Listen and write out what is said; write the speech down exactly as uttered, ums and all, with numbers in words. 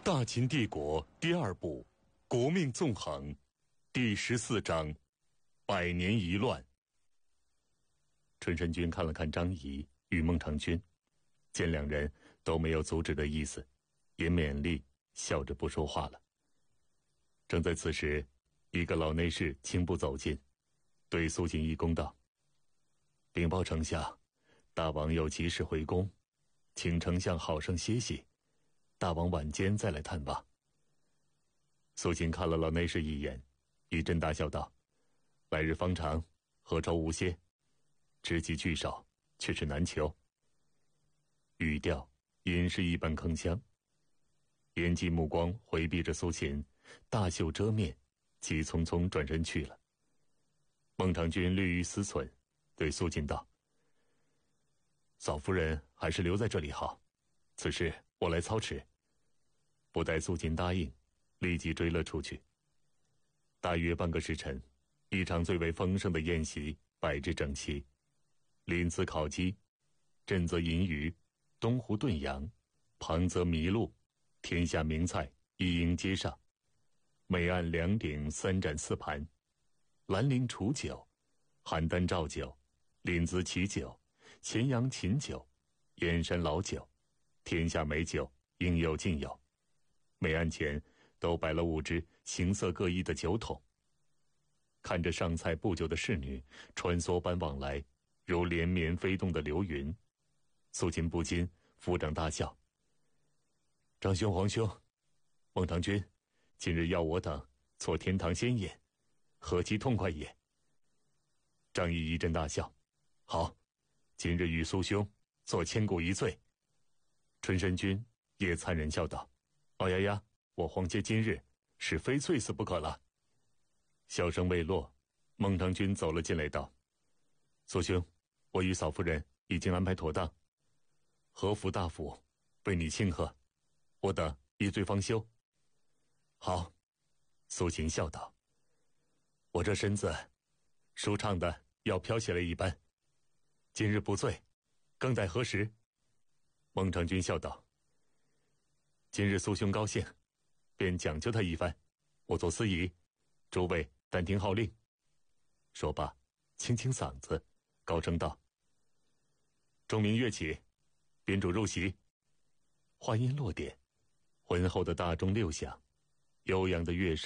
大秦帝国第二部国命纵横第十四章百年一乱。春申君看了看张仪与孟尝君，见两人都没有阻止的意思，也勉励笑着不说话了。正在此时，一个老内侍轻步走近，对苏秦一躬道：“禀报丞相，大王有急事回宫，请丞相好生歇息，大王晚间再来探望。”苏秦看了老内侍一眼，一阵大笑道：“来日方长，何愁无歇？知己聚少，却是难求。”语调隐是一般铿锵，眼际目光回避着苏秦，大袖遮面，急匆匆转身去了。孟尝君略于思忖，对苏秦道：“嫂夫人还是留在这里好，此事我来操持。”不待苏秦答应，立即追了出去。大约半个时辰，一场最为丰盛的宴席摆置整齐，临淄烤鸡，震则银鱼，东湖炖羊，旁则麋鹿，天下名菜一应皆上。每案两鼎三盏四盘，兰陵楚酒，邯郸赵酒，临淄奇酒，咸阳秦酒，燕山老酒，天下美酒应有尽有。每案前都摆了五只形色各异的酒桶，看着上菜不久的侍女穿梭般往来，如连绵飞动的流云，苏秦不禁抚掌大笑：“张兄、皇兄，孟尝君今日要我等做天堂仙宴，何其痛快也！”张仪一阵大笑：“好，今日与苏兄做千古一醉。”春申君也灿然笑道：“老爷呀，我皇姐今日是非醉死不可了。”笑声未落，孟尝君走了进来道：“苏兄，我与嫂夫人已经安排妥当，和府大府为你庆贺，我等一醉方休。”“好。”苏秦笑道：“我这身子舒畅的要飘起来一般，今日不醉，更待何时？”孟尝君笑道：“今日苏兄高兴，便讲究他一番，我做司仪，诸位但听号令。”说罢清清嗓子，高声道：“钟鸣乐起，宾主入席。”话音落点，浑厚的大钟六响，悠扬的乐声